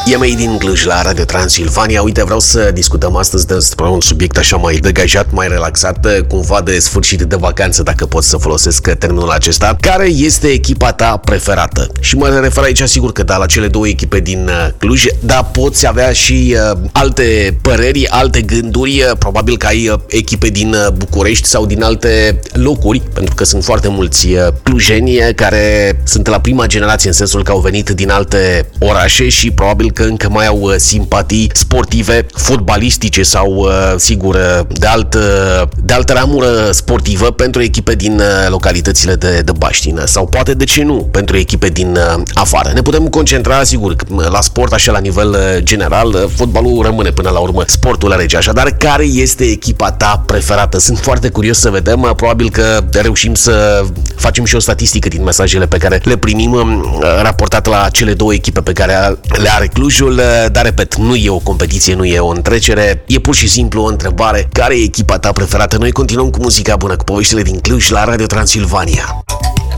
E Made din Cluj la Radio Transilvania. Uite, vreau să discutăm astăzi despre un subiect așa mai degajat, mai relaxat, cumva de sfârșit de vacanță, dacă pot să folosesc termenul acesta. Care este echipa ta preferată? Și mă refer aici, sigur că da, la cele două echipe din Cluj, dar poți avea și alte păreri, alte gânduri, probabil că ai echipe din București sau din alte locuri, pentru că sunt foarte mulți clujeni care sunt la prima generație, în sensul că au venit din alte orașe și probabil că încă mai au simpatii sportive, fotbalistice sau, sigur, de altă ramură sportivă pentru echipe din localitățile de baștină sau poate, de ce nu, pentru echipe din afară. Ne putem concentra, sigur, la sport, așa, la nivel general. Fotbalul rămâne până la urmă sportul la rege. Așadar, care este echipa ta preferată? Sunt foarte curios să vedem. Probabil că reușim să facem și o statistică din mesajele pe care le primim raportat la cele două echipe pe care le are Clujul, dar repet, nu e o competiție, nu e o întrecere, e pur și simplu o întrebare: care e echipa ta preferată? Noi continuăm cu muzica bună, cu poveștile din Cluj la Radio Transilvania.